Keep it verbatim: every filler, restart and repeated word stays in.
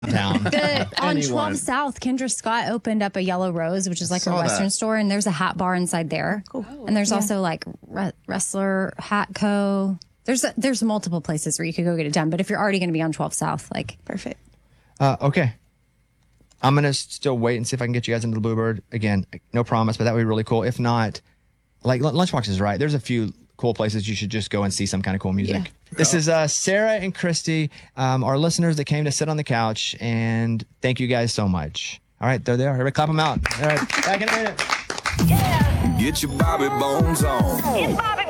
town. The, on Anyone. twelve South, Kendra Scott opened up a Yellow Rose, which is like a Saw Western that. store, and there's a hat bar inside there. Cool. And there's also like Re- Wrestler Hat Co. There's a, there's multiple places where you could go get it done. But if you're already going to be on twelve South, like Perfect. Uh, okay. I'm going to still wait and see if I can get you guys into the Bluebird. Again, no promise, but that would be really cool. If not, like L- Lunchbox is right. There's a few cool places you should just go and see some kind of cool music. Yeah. This is uh, Sarah and Christy, um, our listeners that came to sit on the couch, and thank you guys so much. All right, there they are. Everybody clap them out. All right, back in a minute. Get your Bobby Bones on. It's Bobby